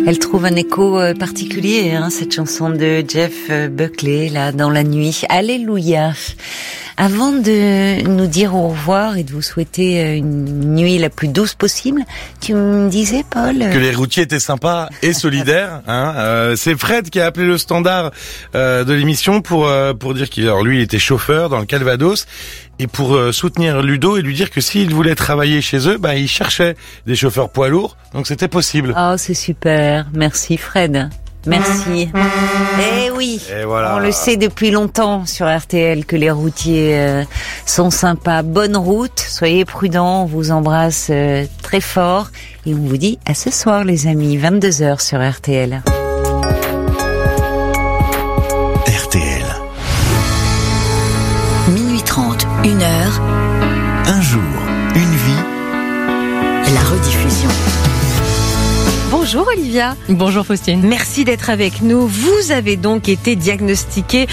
Elle trouve un écho particulier, cette chanson de Jeff Buckley, là, dans la nuit. Alléluia. Avant de nous dire au revoir et de vous souhaiter une nuit la plus douce possible, tu me disais, Paul... Que les routiers étaient sympas et solidaires. C'est Fred qui a appelé le standard de l'émission pour dire qu'il, alors lui, il était chauffeur dans le Calvados, et pour soutenir Ludo et lui dire que s'il voulait travailler chez eux, il cherchait des chauffeurs poids lourds, donc c'était possible. Oh, c'est super. Merci, Fred. Merci. Eh oui, et voilà. On le sait depuis longtemps sur RTL que les routiers sont sympas. Bonne route, soyez prudents, on vous embrasse très fort et on vous dit à ce soir les amis, 22h sur RTL. RTL. Minuit 30, 1h. Un jour, une vie. La rediffusion. Bonjour Olivia. Bonjour Faustine. Merci d'être avec nous. Vous avez donc été diagnostiquée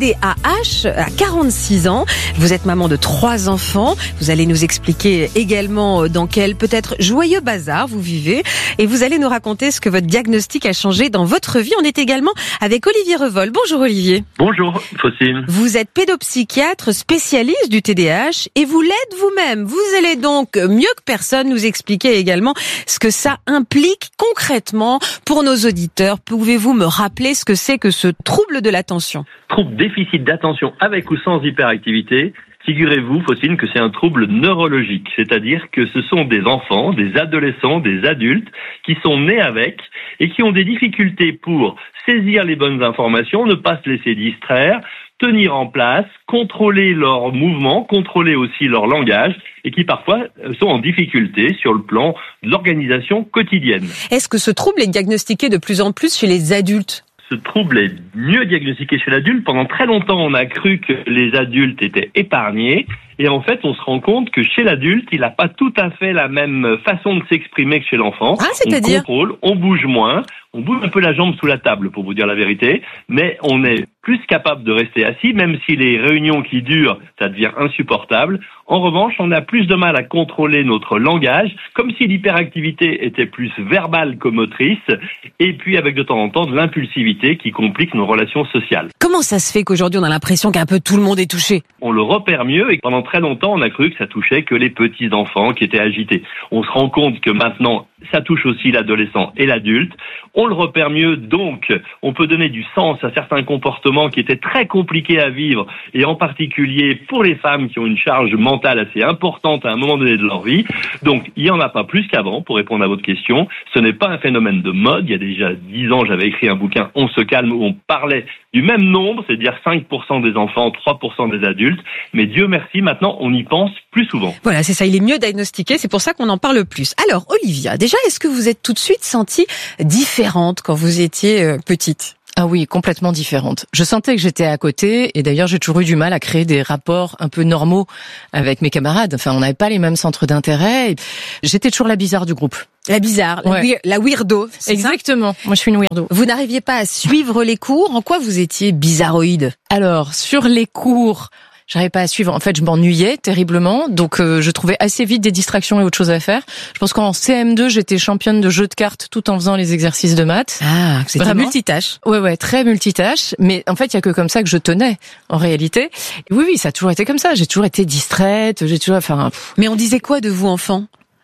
TDAH à 46 ans. Vous êtes maman de 3 enfants. Vous allez nous expliquer également dans quel peut-être joyeux bazar vous vivez. Et vous allez nous raconter ce que votre diagnostic a changé dans votre vie. On est également avec Olivier Revol. Bonjour Olivier. Bonjour Faustine. Vous êtes pédopsychiatre spécialiste du TDAH et vous l'êtes vous-même. Vous allez donc mieux que personne nous expliquer également ce que ça implique concrètement pour nos auditeurs. Pouvez-vous me rappeler ce que c'est que ce trouble de l'attention ? Trouble déficit d'attention avec ou sans hyperactivité. Figurez-vous, Faustine, que c'est un trouble neurologique, c'est-à-dire que ce sont des enfants, des adolescents, des adultes qui sont nés avec et qui ont des difficultés pour saisir les bonnes informations, ne pas se laisser distraire, tenir en place, contrôler leurs mouvements, contrôler aussi leur langage et qui parfois sont en difficulté sur le plan de l'organisation quotidienne. Est-ce que ce trouble est diagnostiqué de plus en plus chez les adultes ? Ce trouble est mieux diagnostiqué chez l'adulte. Pendant très longtemps, on a cru que les adultes étaient épargnés. Et en fait, on se rend compte que chez l'adulte, il n'a pas tout à fait la même façon de s'exprimer que chez l'enfant. Ah, c'est-à-dire ? On contrôle, on bouge moins, on bouge un peu la jambe sous la table, pour vous dire la vérité. Mais on est plus capable de rester assis, même si les réunions qui durent, ça devient insupportable. En revanche, on a plus de mal à contrôler notre langage, comme si l'hyperactivité était plus verbale que motrice, et puis avec de temps en temps de l'impulsivité qui complique nos relations sociales. Comment ça se fait qu'aujourd'hui on a l'impression qu'un peu tout le monde est touché ? On le repère mieux et pendant très longtemps on a cru que ça touchait que les petits enfants qui étaient agités. On se rend compte que maintenant ça touche aussi l'adolescent et l'adulte. On le repère mieux, donc on peut donner du sens à certains comportements qui étaient très compliqués à vivre, et en particulier pour les femmes qui ont une charge mentale assez importante à un moment donné de leur vie. Donc il n'y en a pas plus qu'avant, pour répondre à votre question. Ce n'est pas un phénomène de mode. Il y a déjà 10 ans, j'avais écrit un bouquin « On se calme » où on parlait du même nombre, c'est-à-dire 5% des enfants, 3% des adultes. Mais Dieu merci, maintenant on y pense plus souvent. Voilà, c'est ça, il est mieux diagnostiqué, c'est pour ça qu'on en parle plus. Alors Olivia, déjà, est-ce que vous êtes tout de suite sentie différente quand vous étiez petite ? Ah oui, complètement différente. Je sentais que j'étais à côté, et d'ailleurs j'ai toujours eu du mal à créer des rapports un peu normaux avec mes camarades. Enfin, on n'avait pas les mêmes centres d'intérêt. J'étais toujours la bizarre du groupe. La bizarre, ouais. La weirdo, c'est exactement. Ça ? Moi, je suis une weirdo. Vous n'arriviez pas à suivre les cours ? En quoi vous étiez bizarroïde ? Alors, sur les cours, j'arrivais pas à suivre. En fait, je m'ennuyais terriblement, donc je trouvais assez vite des distractions et autre chose à faire. Je pense qu'en CM2, j'étais championne de jeux de cartes tout en faisant les exercices de maths. Ah, c'était multitâche. Ouais, très multitâche. Mais en fait, il y a que comme ça que je tenais, en réalité. Et oui, ça a toujours été comme ça. J'ai toujours été distraite. Mais on disait quoi de vous, enfant ?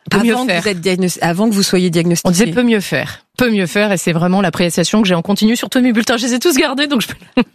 Avant que vous soyez diagnostiqué. On disait peut mieux faire, et c'est vraiment l'appréciation que j'ai en continu sur tous mes bulletins. Je les ai tous gardés, donc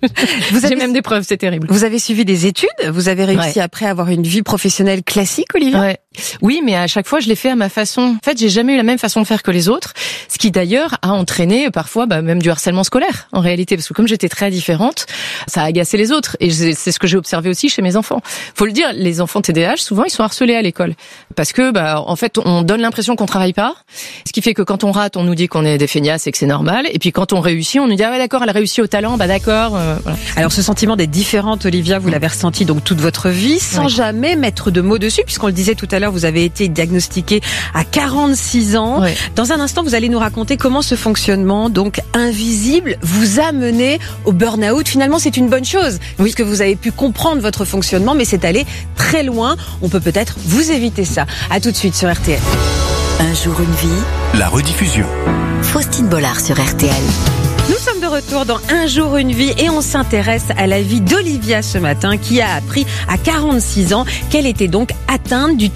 j'ai même des preuves, c'est terrible. Vous avez suivi des études, vous avez réussi après à avoir une vie professionnelle classique, Olivia ? Ouais. Oui, mais à chaque fois, je l'ai fait à ma façon. En fait, j'ai jamais eu la même façon de faire que les autres, ce qui d'ailleurs a entraîné parfois même du harcèlement scolaire, en réalité, parce que comme j'étais très différente, ça a agacé les autres, et c'est ce que j'ai observé aussi chez mes enfants. Faut le dire, les enfants TDAH, souvent, ils sont harcelés à l'école, parce que en fait, on donne l'impression qu'on travaille pas, ce qui fait que quand on rate, on nous dit qu'on est des feignasses et que c'est normal, et puis quand on réussit, on nous dit ah ouais d'accord, elle a réussi au talent, d'accord. Voilà. Alors ce sentiment d'être différente, Olivia, vous l'avez ressenti donc toute votre vie, sans jamais mettre de mots dessus, puisqu'on le disait tout à l'heure, vous avez été diagnostiquée à 46 ans. Ouais. Dans un instant, vous allez nous raconter comment ce fonctionnement donc invisible vous a mené au burn-out. Finalement, c'est une bonne chose, puisque vous avez pu comprendre votre fonctionnement, mais c'est allé très loin. On peut peut-être vous éviter ça. À tout de suite sur RTL. Un jour une vie. La rediffusion. Faustine Bollard sur RTL. Nous sommes de retour dans Un jour une vie et on s'intéresse à la vie d'Olivia ce matin qui a appris à 46 ans qu'elle était donc atteinte du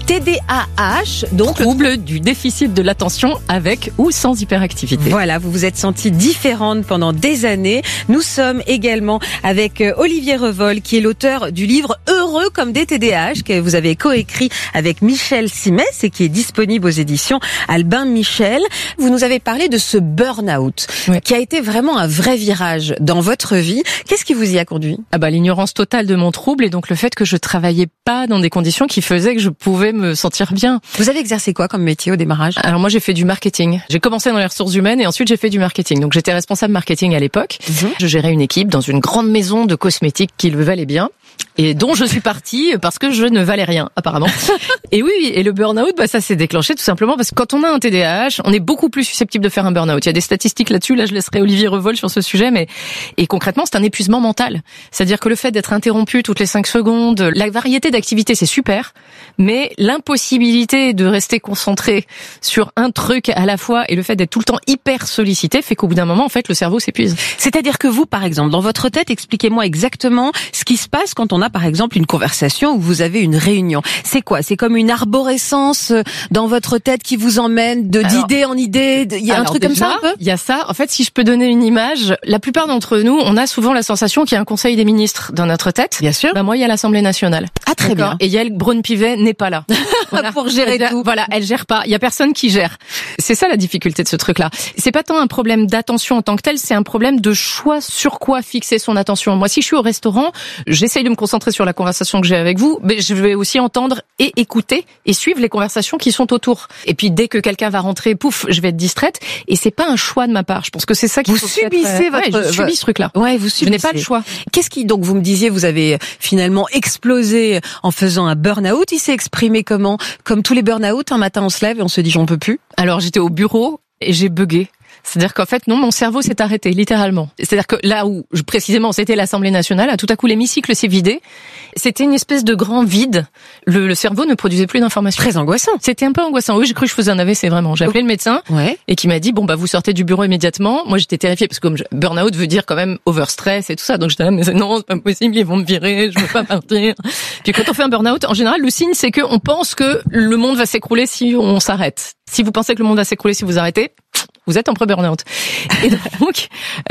TDAH, donc trouble du déficit de l'attention avec ou sans hyperactivité. Voilà, vous vous êtes sentie différente pendant des années. Nous sommes également avec Olivier Revol qui est l'auteur du livre Heureux comme des TDAH que vous avez coécrit avec Michel Simès et qui est disponible aux éditions Albin Michel. Vous nous avez parlé de ce burn-out qui a été vraiment un vrai virage dans votre vie. Qu'est-ce qui vous y a conduit ? L'ignorance totale de mon trouble et donc le fait que je travaillais pas dans des conditions qui faisaient que je pouvais me sentir bien. Vous avez exercé quoi comme métier au démarrage ? Alors moi j'ai fait du marketing. J'ai commencé dans les ressources humaines et ensuite j'ai fait du marketing. Donc j'étais responsable marketing à l'époque. Je gérais une équipe dans une grande maison de cosmétiques qui le valait bien et dont je suis partie parce que je ne valais rien apparemment. Et oui, et le burn-out, ça s'est déclenché tout simplement parce que quand on a un TDAH, on est beaucoup plus susceptible de faire un burn-out. Il y a des statistiques là-dessus, là je laisserai Olivier Revol sur ce sujet, et concrètement c'est un épuisement mental. C'est-à-dire que le fait d'être interrompu toutes les 5 secondes, la variété d'activités c'est super, mais l'impossibilité de rester concentré sur un truc à la fois et le fait d'être tout le temps hyper sollicité fait qu'au bout d'un moment en fait le cerveau s'épuise. C'est-à-dire que vous par exemple, dans votre tête, expliquez-moi exactement ce qui se passe quand on a par exemple une conversation où vous avez une réunion. C'est quoi ? C'est comme une arborescence dans votre tête qui vous emmène d'idée en idée. Il y a un truc comme ça un peu ? Il y a ça. En fait, si je peux donner une image, la plupart d'entre nous, on a souvent la sensation qu'il y a un conseil des ministres dans notre tête. Bien sûr. Moi, il y a l'Assemblée nationale. Ah, très bien. Et Yael Braun-Pivet n'est pas là. Voilà. Pour gérer tout. Voilà, elle gère pas. Il y a personne qui gère. C'est ça la difficulté de ce truc-là. C'est pas tant un problème d'attention en tant que tel, c'est un problème de choix sur quoi fixer son attention. Moi, si je suis au restaurant, j'essaye de me concentrer sur la conversation que j'ai avec vous, mais je vais aussi entendre et écouter et suivre les conversations qui sont autour. Et puis dès que quelqu'un va rentrer, pouf, je vais être distraite. Et c'est pas un choix de ma part. Je pense que c'est ça qu'il faut. Vous subissez je subis ce truc-là. Ouais, vous subissez. Je n'ai pas le choix. Qu'est-ce qui, donc, vous me disiez, vous avez finalement explosé en faisant un burn-out. Il s'est exprimé comment ? Comme tous les burn-out, un matin on se lève et on se dit j'en peux plus. Alors j'étais au bureau et j'ai bugué. C'est-à-dire qu'en fait, non, mon cerveau s'est arrêté, littéralement. C'est-à-dire que là où, précisément, c'était l'Assemblée nationale, tout à coup, l'hémicycle s'est vidé. C'était une espèce de grand vide. Le cerveau ne produisait plus d'informations. Très angoissant. C'était un peu angoissant. Oui, j'ai cru que je faisais un AVC, vraiment. J'ai appelé le médecin. Et qui m'a dit, vous sortez du bureau immédiatement. Moi, j'étais terrifiée parce que comme burn-out veut dire quand même overstress et tout ça. Donc, j'étais là, mais non, c'est pas possible, ils vont me virer, je veux pas partir. Puis quand on fait un burn-out, en général, le signe, c'est qu'on pense que le monde va s'écrouler si on s'arrête. Si vous pensez que le monde va s'écrouler si vous arrêtez, vous êtes en pré-burnout. Et donc,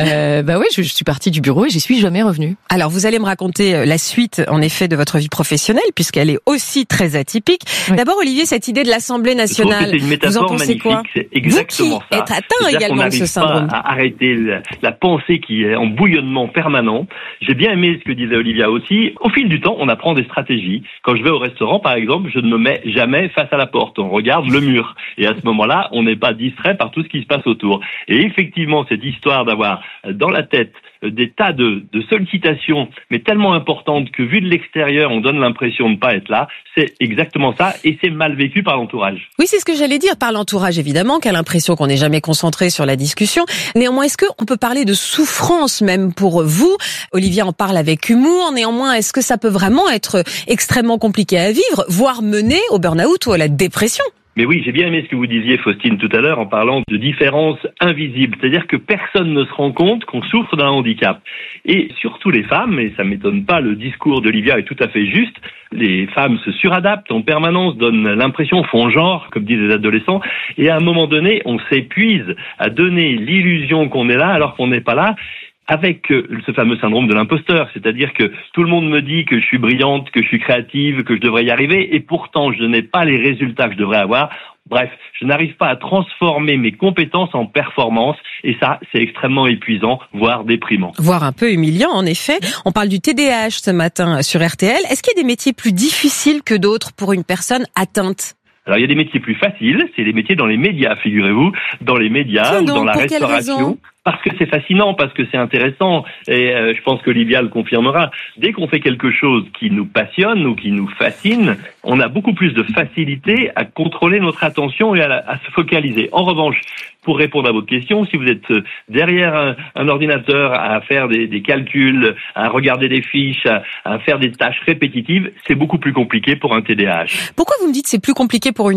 je suis partie du bureau et j'y suis jamais revenue. Alors, vous allez me raconter la suite, en effet, de votre vie professionnelle, puisqu'elle est aussi très atypique. Oui. D'abord, Olivier, cette idée de l'Assemblée nationale, c'est une métaphore vous en pensez magnifique. quoi ? C'est exactement vous qui êtes atteint également de ce syndrome. À arrêter la pensée qui est en bouillonnement permanent. J'ai bien aimé ce que disait Olivia aussi. Au fil du temps, on apprend des stratégies. Quand je vais au restaurant, par exemple, je ne me mets jamais face à la porte. On regarde le mur. Et à ce moment-là, on n'est pas distrait par tout ce qui se passe autour. Et effectivement, cette histoire d'avoir dans la tête des tas de sollicitations, mais tellement importantes que vu de l'extérieur, on donne l'impression de ne pas être là, c'est exactement ça, et c'est mal vécu par l'entourage. Oui, c'est ce que j'allais dire, par l'entourage évidemment, qui a l'impression qu'on n'est jamais concentré sur la discussion. Néanmoins, est-ce qu'on peut parler de souffrance même pour vous ? Olivia en parle avec humour, néanmoins, est-ce que ça peut vraiment être extrêmement compliqué à vivre, voire mener au burn-out ou à la dépression ? Mais oui, j'ai bien aimé ce que vous disiez, Faustine, tout à l'heure, en parlant de différences invisibles. C'est-à-dire que personne ne se rend compte qu'on souffre d'un handicap. Et surtout les femmes, et ça m'étonne pas, le discours d'Olivia est tout à fait juste, les femmes se suradaptent en permanence, donnent l'impression, font genre, comme disent les adolescents, et à un moment donné, on s'épuise à donner l'illusion qu'on est là alors qu'on n'est pas là. Avec ce fameux syndrome de l'imposteur, c'est-à-dire que tout le monde me dit que je suis brillante, que je suis créative, que je devrais y arriver, et pourtant je n'ai pas les résultats que je devrais avoir. Bref, je n'arrive pas à transformer mes compétences en performance, et ça, c'est extrêmement épuisant, voire déprimant. Voire un peu humiliant, en effet. On parle du TDAH ce matin sur RTL. Est-ce qu'il y a des métiers plus difficiles que d'autres pour une personne atteinte ? Alors, il y a des métiers plus faciles, c'est les métiers dans les médias, figurez-vous, dans les médias ou dans la restauration. Parce que c'est fascinant, parce que c'est intéressant, et je pense qu'Olivia le confirmera. Dès qu'on fait quelque chose qui nous passionne ou qui nous fascine, on a beaucoup plus de facilité à contrôler notre attention et à se focaliser. En revanche, pour répondre à votre question, si vous êtes derrière un ordinateur à faire des calculs, à regarder des fiches, à faire des tâches répétitives, c'est beaucoup plus compliqué pour un TDAH. Pourquoi vous me dites c'est plus compliqué pour une femme ?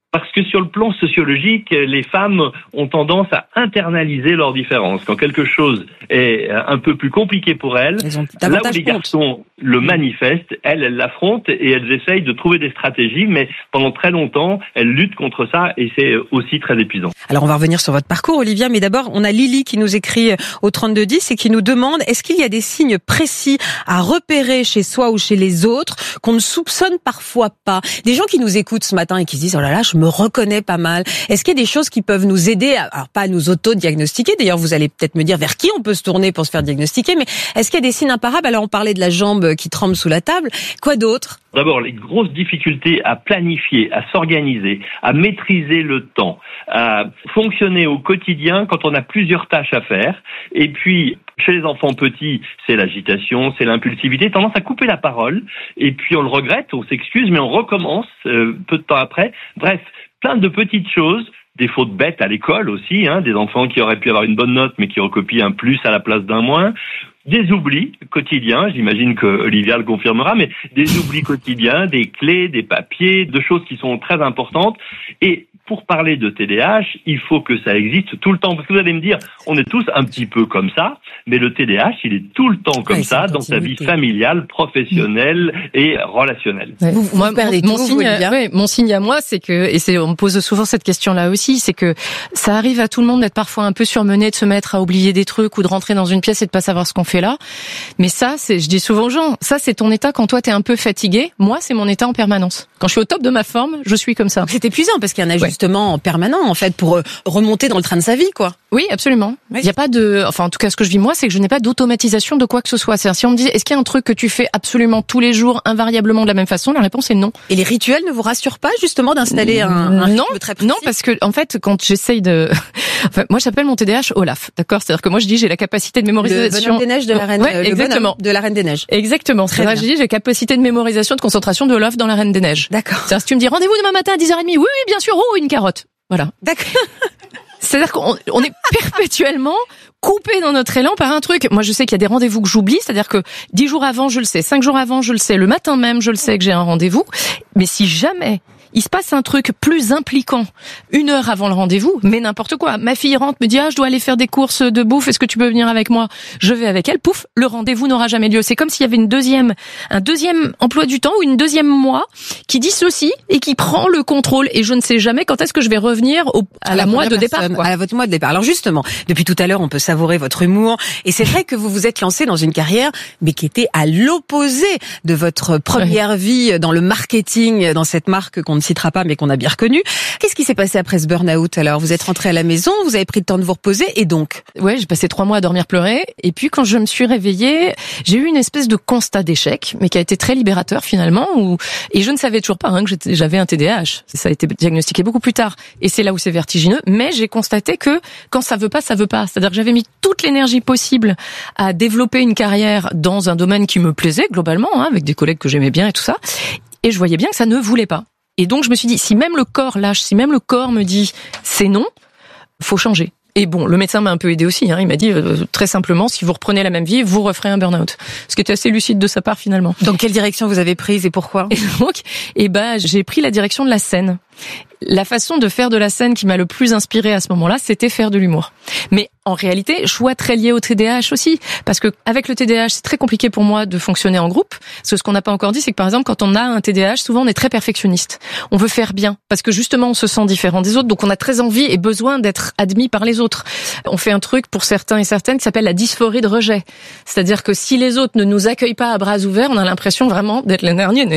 Parce que sur le plan sociologique, les femmes ont tendance à internaliser leurs différences. Quand quelque chose est un peu plus compliqué pour elles, là où les garçons le manifestent, elles l'affrontent et elles essayent de trouver des stratégies, mais pendant très longtemps, elles luttent contre ça et c'est aussi très épuisant. Alors on va revenir sur votre parcours, Olivia, mais d'abord on a Lily qui nous écrit au 3210 et qui nous demande est-ce qu'il y a des signes précis à repérer chez soi ou chez les autres qu'on ne soupçonne parfois pas? Des gens qui nous écoutent ce matin et qui se disent oh là là, je me reconnais pas mal. Est-ce qu'il y a des choses qui peuvent nous aider alors pas à nous auto-diagnostiquer, d'ailleurs vous allez peut-être me dire vers qui on peut se tourner pour se faire diagnostiquer, mais est-ce qu'il y a des signes imparables? Alors on parlait de la jambe qui tremble sous la table, quoi d'autre? D'abord, les grosses difficultés à planifier, à s'organiser, à maîtriser le temps, à fonctionner au quotidien quand on a plusieurs tâches à faire. Et puis, chez les enfants petits, c'est l'agitation, c'est l'impulsivité, tendance à couper la parole. Et puis, on le regrette, on s'excuse, mais on recommence peu de temps après. Bref, plein de petites choses. Des fautes bêtes à l'école aussi, des enfants qui auraient pu avoir une bonne note mais qui recopient un plus à la place d'un moins. Des oublis quotidiens, j'imagine que Olivia le confirmera, mais des oublis quotidiens, des clés, des papiers, de choses qui sont très importantes. Et pour parler de TDAH, il faut que ça existe tout le temps. Parce que vous allez me dire, on est tous un petit peu comme ça, mais le TDAH, il est tout le temps comme ça dans sa vie familiale, professionnelle et relationnelle. Ouais. Mon signe à moi, c'est que, on me pose souvent cette question-là aussi, c'est que ça arrive à tout le monde d'être parfois un peu surmené, de se mettre à oublier des trucs ou de rentrer dans une pièce et de pas savoir ce qu'on fait là. Mais ça, je dis souvent aux gens, ça c'est ton état quand toi t'es un peu fatigué. Moi, c'est mon état en permanence. Quand je suis au top de ma forme, je suis comme ça. C'est épuisant parce qu'il y a un ajustement en permanent en fait pour remonter dans le train de sa vie, quoi. Oui, absolument. Il y a pas en tout cas, ce que je vis moi, c'est que je n'ai pas d'automatisation de quoi que ce soit. C'est-à-dire, si on me dit, est-ce qu'il y a un truc que tu fais absolument tous les jours, invariablement de la même façon, la réponse est non. Et les rituels ne vous rassurent pas justement d'installer un rythme très précis? Non, parce que en fait, quand j'essaye moi j'appelle mon TDAH Olaf, d'accord? C'est-à-dire que moi je dis j'ai la capacité de mémorisation. Le bonhomme des neiges de la reine. Exactement. De la Reine des Neiges. Exactement. Je dis j'ai la capacité de mémorisation, de concentration de Olaf dans la Reine des Neiges. D'accord. C'est-à-dire, si tu me dis rendez-vous demain matin à 10h30, oui, bien sûr, une carotte. Voilà. D'accord. C'est-à-dire qu'on est perpétuellement coupé dans notre élan par un truc. Moi, je sais qu'il y a des rendez-vous que j'oublie, c'est-à-dire que 10 jours avant, je le sais, 5 jours avant, je le sais, le matin même, je le sais que j'ai un rendez-vous. Mais si jamais il se passe un truc plus impliquant 1 heure avant le rendez-vous, mais n'importe quoi. Ma fille rentre, me dit je dois aller faire des courses de bouffe, est-ce que tu peux venir avec moi? Je vais avec elle, pouf, le rendez-vous n'aura jamais lieu. C'est comme s'il y avait un deuxième emploi du temps ou une deuxième moi qui dissocie et qui prend le contrôle, et je ne sais jamais quand est-ce que je vais revenir à la moi de départ, quoi. À votre moi de départ. Alors justement, depuis tout à l'heure, on peut savourer votre humour, et c'est vrai que vous vous êtes lancé dans une carrière mais qui était à l'opposé de votre première vie dans le marketing, dans cette marque qu'on ne citera pas mais qu'on a bien reconnue. Qu'est-ce qui s'est passé après ce burn-out alors? Vous êtes rentré à la maison, vous avez pris le temps de vous reposer, et donc? Ouais, j'ai passé 3 mois à dormir pleurer, et puis quand je me suis réveillée, j'ai eu une espèce de constat d'échec, mais qui a été très libérateur finalement, et je ne savais toujours pas que j'avais un TDAH. Ça a été diagnostiqué beaucoup plus tard, et c'est là où c'est vertigineux, mais j'ai constaté que quand ça veut pas, ça veut pas. C'est-à-dire que j'avais mis toute l'énergie possible à développer une carrière dans un domaine qui me plaisait globalement, avec des collègues que j'aimais bien et tout ça, et je voyais bien que ça ne voulait pas. Et donc je me suis dit, si même le corps lâche, si même le corps me dit c'est non, faut changer. Et bon, le médecin m'a un peu aidé aussi. Il m'a dit très simplement, si vous reprenez la même vie, vous referez un burn-out. Ce qui était assez lucide de sa part finalement. Donc quelle direction vous avez prise et pourquoi? Et donc, j'ai pris la direction de la scène. La façon de faire de la scène qui m'a le plus inspirée à ce moment-là, c'était faire de l'humour. Mais en réalité, choix très lié au TDAH aussi, parce que avec le TDAH, c'est très compliqué pour moi de fonctionner en groupe. Parce que ce qu'on n'a pas encore dit, c'est que par exemple, quand on a un TDAH, souvent on est très perfectionniste. On veut faire bien, parce que justement, on se sent différent des autres, donc on a très envie et besoin d'être admis par les autres. On fait un truc pour certains et certaines qui s'appelle la dysphorie de rejet. C'est-à-dire que si les autres ne nous accueillent pas à bras ouverts, on a l'impression vraiment d'être les derniers.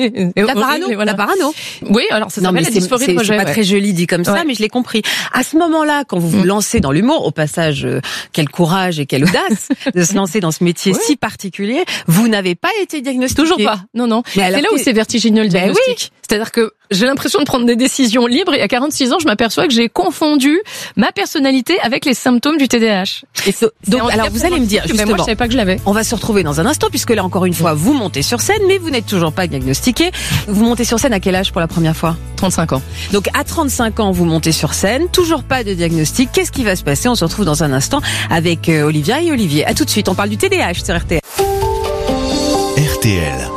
La parano. Oui, alors ça s'appelle la dysphorie de rejet. C'est pas très joli dit comme ça, mais je l'ai compris. À ce moment-là, quand vous vous lancez dans l'humour, au passage, quel courage et quelle audace de se lancer dans ce métier si particulier, vous n'avez pas été diagnostiqué. Toujours pas. Non. C'est là où c'est vertigineux le diagnostic. Oui. C'est-à-dire que j'ai l'impression de prendre des décisions libres, et à 46 ans, je m'aperçois que j'ai confondu ma personnalité avec les symptômes du TDAH. Donc, alors vous allez me dire, justement, moi, je savais pas que je l'avais. On va se retrouver dans un instant, puisque là, encore une fois, vous montez sur scène, mais vous n'êtes toujours pas diagnostiqué. Vous montez sur scène à quel âge pour la première fois? 35 ans. Donc, à 35 ans, vous montez sur scène, toujours pas de diagnostic. Qu'est-ce qui va se passer? On se retrouve dans un instant avec Olivia et Olivier. À tout de suite, on parle du TDAH sur RTL. RTL.